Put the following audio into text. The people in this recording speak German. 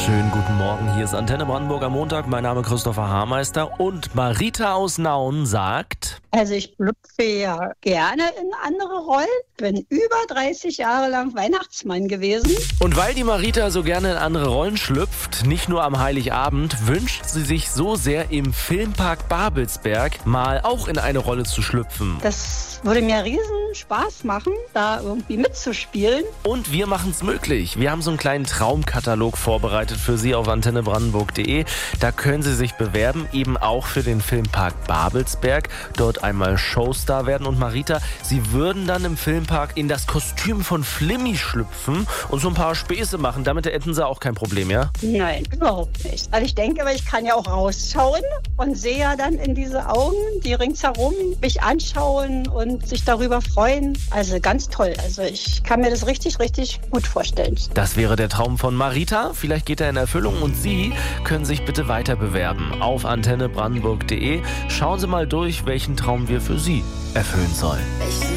Schönen guten Morgen, hier ist Antenne Brandenburg am Montag. Mein Name ist Christopher Haarmeister und Marita aus Nauen sagt... Also ich schlüpfe ja gerne in andere Rollen. Bin über 30 Jahre lang Weihnachtsmann gewesen. Und weil die Marita so gerne in andere Rollen schlüpft, nicht nur am Heiligabend, wünscht sie sich so sehr im Filmpark Babelsberg mal auch in eine Rolle zu schlüpfen. Das würde mir riesen Spaß machen, da irgendwie mitzuspielen. Und wir machen es möglich. Wir haben so einen kleinen Traumkatalog vorbereitet für Sie auf antennebrandenburg.de. Da können Sie sich bewerben, eben auch für den Filmpark Babelsberg. Dort einmal Showstar werden. Und Marita, Sie würden dann im Filmpark in das Kostüm von Flimmy schlüpfen und so ein paar Späße machen. Damit hätten Sie auch kein Problem, ja? Nein, überhaupt nicht. Also ich denke, aber ich kann ja auch rausschauen und sehe ja dann in diese Augen, die ringsherum mich anschauen und sich darüber freuen. Also ganz toll. Also ich kann mir das richtig, richtig gut vorstellen. Das wäre der Traum von Marita. Vielleicht geht er in Erfüllung und Sie können sich bitte weiter bewerben auf antennebrandenburg.de. Schauen Sie mal durch, welchen Traum wir für Sie erfüllen sollen.